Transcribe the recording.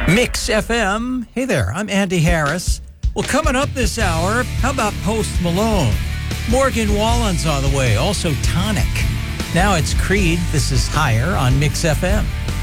Mix FM. Hey there, I'm Andy Harris. Well, coming up this hour, how about Post Malone? Morgan Wallen's on the way, also Tonic. Now it's Creed. This is Higher on Mix FM.